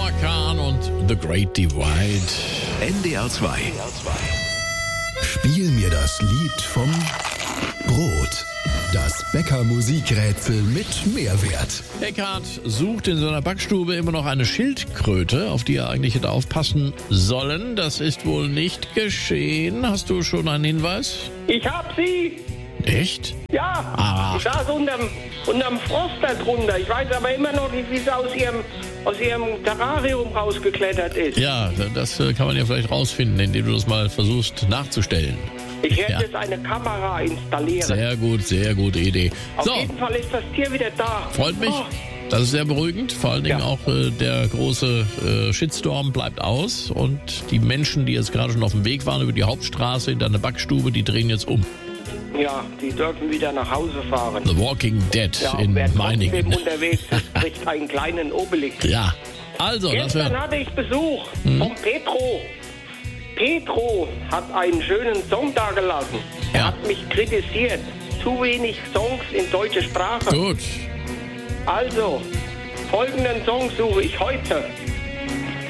Noah Kahn und The Great Divide. NDR 2. Spiel mir das Lied vom Brot. Das Bäcker-Musikrätsel mit Mehrwert. Eckhard sucht in seiner Backstube immer noch eine Schildkröte, auf die er eigentlich hätte aufpassen sollen. Das ist wohl nicht geschehen. Hast du schon einen Hinweis? Ich hab sie! Echt? Ja! Ach. Ich saß unterm Frost da drunter. Ich weiß aber immer noch nicht, wie sie aus ihrem Terrarium rausgeklettert ist. Ja, das kann man ja vielleicht rausfinden, indem du das mal versuchst nachzustellen. Ich werde jetzt eine Kamera installieren. Sehr gute Idee. Auf jeden Fall ist das Tier wieder da. Freut mich. Oh. Das ist sehr beruhigend. Vor allen Dingen auch der große Shitstorm bleibt aus. Und die Menschen, die jetzt gerade schon auf dem Weg waren über die Hauptstraße in deine Backstube, die drehen jetzt um. Ja, die dürfen wieder nach Hause fahren. The Walking Dead Ja, in wer Meiningen. trotzdem unterwegs ist, kriegt einen kleinen Obelix. Ja, also, das Gestern wäre... hatte ich Besuch vom Petro. Petro hat einen schönen Song dagelassen. Er Ja. hat mich kritisiert. Zu wenig Songs in deutscher Sprache. Gut. Also, folgenden Song suche ich heute.